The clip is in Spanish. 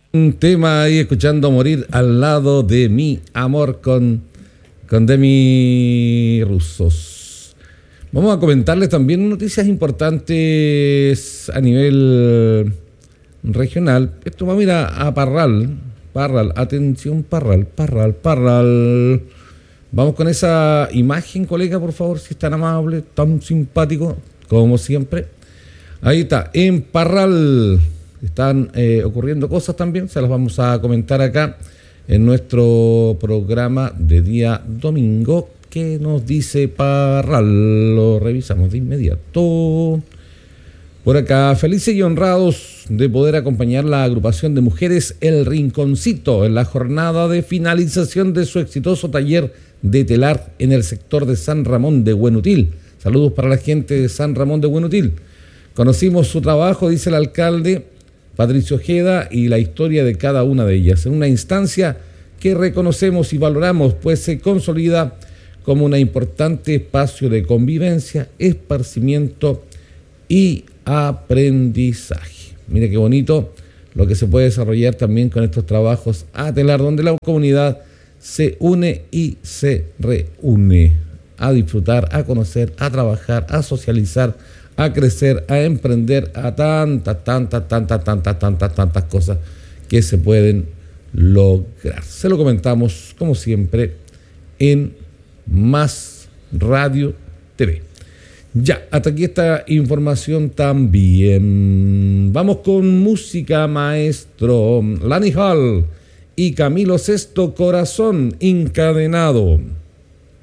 Un tema ahí escuchando Morir al lado de mi amor con Demi Russos. Vamos a comentarles también noticias importantes a nivel regional. Esto va a ir a Parral. Parral, atención, Parral. Vamos con esa imagen, colega, por favor, si es tan amable, tan simpático, como siempre. Ahí está, en Parral están ocurriendo cosas también, se las vamos a comentar acá en nuestro programa de día domingo. ¿Qué nos dice Parral? Lo revisamos de inmediato. Por acá, felices y honrados de poder acompañar la agrupación de mujeres El Rinconcito en la jornada de finalización de su exitoso taller de telar en el sector de San Ramón de Huenutil. Saludos para la gente de San Ramón de Huenutil. Conocimos su trabajo, dice el alcalde Patricio Ojeda, y la historia de cada una de ellas, en una instancia que reconocemos y valoramos, pues se consolida como un importante espacio de convivencia, esparcimiento y aprendizaje. Mire qué bonito lo que se puede desarrollar también con estos trabajos a telar, donde la comunidad se une y se reúne a disfrutar, a conocer, a trabajar, a socializar, a crecer, a emprender, a tantas cosas que se pueden lograr. Se lo comentamos, como siempre, en Más Radio TV. Ya, hasta aquí esta información también. Vamos con música, maestro. Lani Hall y Camilo Sesto, Corazón Encadenado.